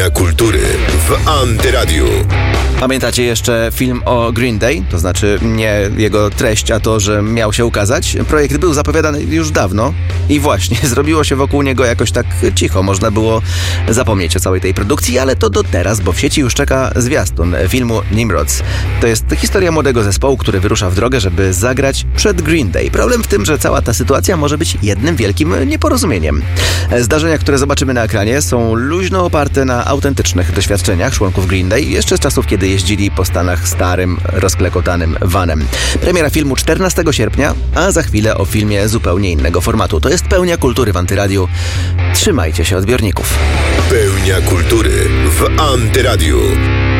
Pełnia kultury w Antyradiu. Pamiętacie jeszcze film o Green Day? To znaczy nie jego treść, a to, że miał się ukazać. Projekt był zapowiadany już dawno i właśnie zrobiło się wokół niego jakoś tak cicho. Można było zapomnieć o całej tej produkcji, ale to do teraz, bo w sieci już czeka zwiastun filmu Nimrods. To jest historia młodego zespołu, który wyrusza w drogę, żeby zagrać przed Green Day. Problem w tym, że cała ta sytuacja może być jednym wielkim nieporozumieniem. Zdarzenia, które zobaczymy na ekranie, są luźno oparte na autentycznych doświadczeniach członków Green Day jeszcze z czasów, kiedy jeździli po Stanach starym, rozklekotanym vanem. Premiera filmu 14 sierpnia, a za chwilę o filmie zupełnie innego formatu. To jest Pełnia kultury w Antyradiu. Trzymajcie się odbiorników. Pełnia kultury w Antyradiu.